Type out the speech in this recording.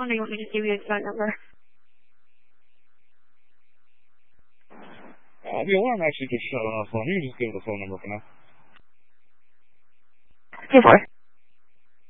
phone, or you want me to just give you his phone number? The alarm actually just shut off on. You can just give the phone number for now. 2-4.